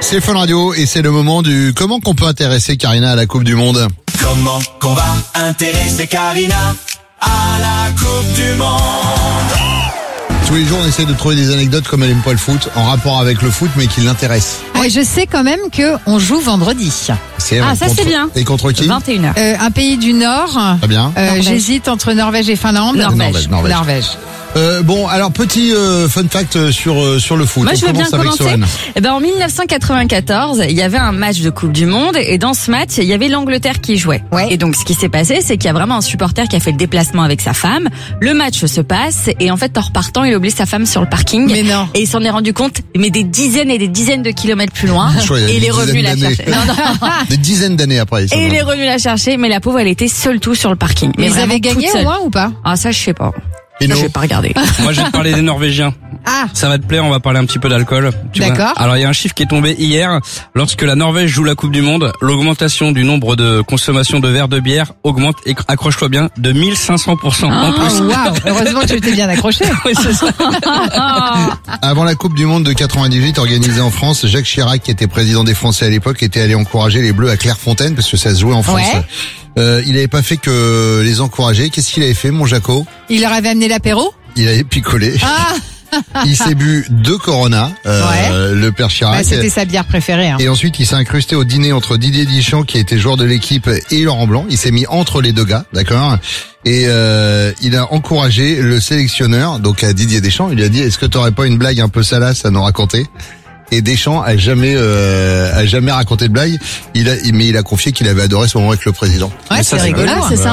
C'est Fun Radio et c'est le moment du comment qu'on peut intéresser Karina à la Coupe du Monde. Comment qu'on va intéresser Karina à la Coupe du Monde? Tous les jours, on essaie de trouver des anecdotes comme elle aime pas le foot, en rapport avec le foot, mais qui l'intéressent. Ouais, je sais quand même qu'on joue vendredi. C'est Ah, ça, c'est bien. Et contre qui? 21h. Un pays du Nord. Très bien. J'hésite entre Norvège et Finlande. Norvège. Bon, alors petit fun fact sur le foot. Moi, On je veux bien commence avec commencer. Solène. En 1994, il y avait un match de Coupe du Monde et dans ce match, il y avait l'Angleterre qui jouait. Ouais. Et donc, ce qui s'est passé, c'est qu'il y a vraiment un supporter qui a fait le déplacement avec sa femme. Le match se passe et en fait, en repartant, il oublie sa femme sur le parking. Mais non. Et il s'en est rendu compte, mais des dizaines et des dizaines de kilomètres plus loin. Et il est revenu la chercher. Non. Des dizaines d'années après. Et il est revenu la chercher, mais la pauvre, elle était seule tout sur le parking. Mais ils vraiment avaient gagné toute au seule. moins ou pas? Ah, ça, je sais pas. Et Ça, nous je vais pas regarder. Moi, je vais te parler des Norvégiens. Ah, Ça va te plaire, on va parler un petit peu d'alcool. Tu vois. D'accord. Alors, il y a un chiffre qui est tombé hier. Lorsque la Norvège joue la Coupe du Monde, l'augmentation du nombre de consommation de verres de bière augmente, et accroche-toi bien, de 1500% en plus. waouh. Heureusement que tu t'es bien accroché. Oui, c'est ça. Avant la Coupe du Monde de 98 organisée en France, Jacques Chirac, qui était président des Français à l'époque, était allé encourager les Bleus à Clairefontaine parce que ça se jouait en France. Ouais. Il avait pas fait que les encourager. Qu'est-ce qu'il avait fait, mon Jaco? Il leur avait amené l'apéro? Il avait picolé. Ah, Il s'est bu 2 Corona, le père Chirac. bah, c'était sa bière préférée. Hein. Et ensuite, il s'est incrusté au dîner entre Didier Deschamps, qui était joueur de l'équipe, et Laurent Blanc. Il s'est mis entre les deux gars, d'accord? Et il a encouragé le sélectionneur, donc à Didier Deschamps. Il lui a dit: est-ce que t'aurais pas une blague un peu salace à nous raconter? Et Deschamps a jamais raconté de blague. Mais il a confié qu'il avait adoré ce moment avec le président. Ouais, c'est rigolo. Ah, c'est ça.